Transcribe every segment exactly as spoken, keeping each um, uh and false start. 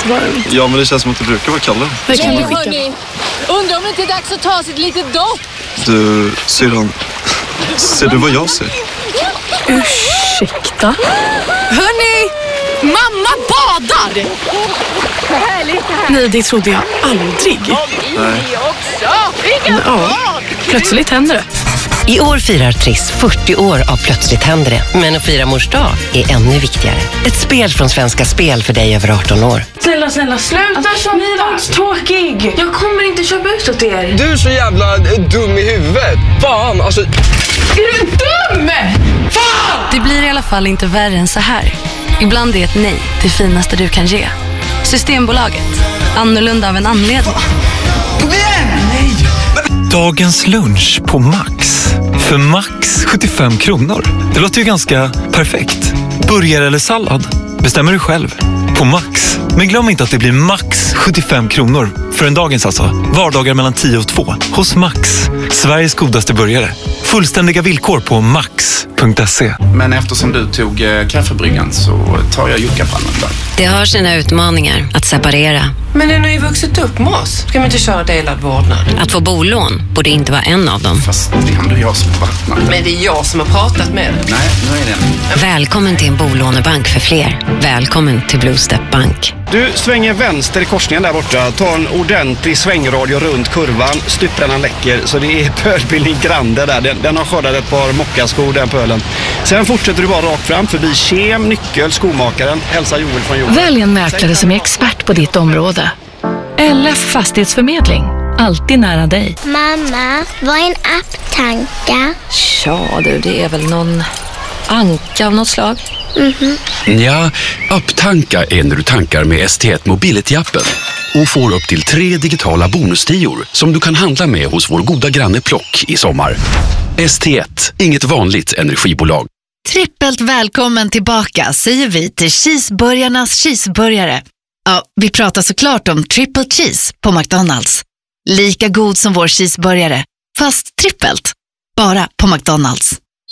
varmt. Ja, men det känns som att det brukar vara kallare. Det kan du skicka. Hörni, undrar om det inte är dags att ta sig ett litet dopp. Du, syrran, ser du vad jag ser? Ursäkta? Hörni, mamma badar! Härligt här. Nej, det trodde jag aldrig. Nej. Men, ja, plötsligt händer det. I år firar Triss fyrtio år av Plötsligt händer det. Men att fira mors dag är ännu viktigare. Ett spel från Svenska Spel för dig över arton år. Snälla, snälla, sluta köpa. Ni var tråkig. Jag kommer inte köpa ut åt er. Du är så jävla dum i huvudet. Fan, alltså... Är du dum? Fan! Det blir i alla fall inte värre än så här. Ibland är ett nej det finaste du kan ge. Systembolaget. Annorlunda av en anledning. Kom igen! Nej! Dagens lunch på Max. För Max sjuttiofem kronor. Det låter ju ganska perfekt. Burgare eller sallad? Bestämmer du själv. På Max. Men glöm inte att det blir max sjuttiofem kronor. För en dagens alltså. Vardagar mellan tio och två. Hos Max. Sveriges godaste burgare. Fullständiga villkor på max punkt se. Men eftersom du tog eh, kaffebryggan så tar jag juckapallen då. Det har sina utmaningar att separera. Men den har ju vuxit upp med oss. Ska man inte köra delad vårdnad? Att få bolån borde inte vara en av dem. Fast det är ändå jag som vattnar. Men det är jag som har pratat med dig. Nej, nu är det. Välkommen till en bolånebank för fler. Välkommen till Blue Step Bank. Du svänger vänster i korsningen där borta. Ta en ordentlig svängradio runt kurvan. Stuprännan läcker så det är pölbildning grande där. Den, den har skördat ett par mockaskor den pölen. Sen fortsätter du bara rakt fram förbi Kem, Nyckel, skomakaren. Hälsa Joel från Joel. Välj en mäklare som är expert på ditt område. L F Fastighetsförmedling. Alltid nära dig. Mamma, vad är en apptanka? Ja du, det är väl någon anka av något slag. Mhm. Ja, apptanka är när du tankar med S T ett Mobility-appen och får upp till tre digitala bonustior som du kan handla med hos vår goda granne Plock i sommar. S T ett, inget vanligt energibolag. Trippelt välkommen tillbaka säger vi till Cheeseburgarnas cheeseburgare. Ja, vi pratar såklart om triple cheese på McDonalds. Lika god som vår cheeseburgare, fast trippelt. Bara på McDonalds.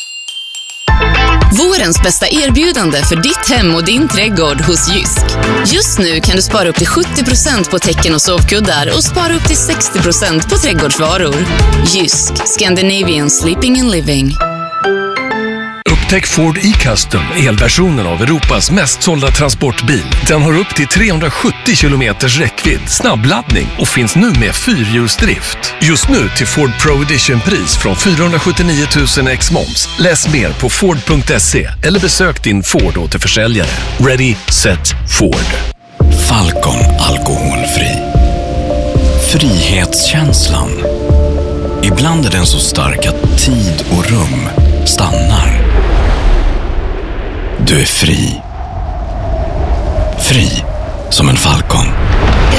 Vårens bästa erbjudande för ditt hem och din trädgård hos Jysk. Just nu kan du spara upp till sjuttio procent på täcken och sovkuddar och spara upp till sextio procent på trädgårdsvaror. Jysk, Scandinavian Sleeping and Living. Upptäck Ford E-Custom, elversionen av Europas mest sålda transportbil. Den har upp till trehundrasjuttio kilometers räckvidd, snabbladdning och finns nu med fyrhjulsdrift. Just nu till Ford Pro Edition-pris från fyrahundrasjuttionio tusen ex moms. Läs mer på ford punkt se eller besök din Ford återförsäljare. Ready, set, Ford. Falcon alkoholfri. Frihetskänslan. Ibland är den så stark att tid och rum stannar. Du är fri. Fri som en falcon.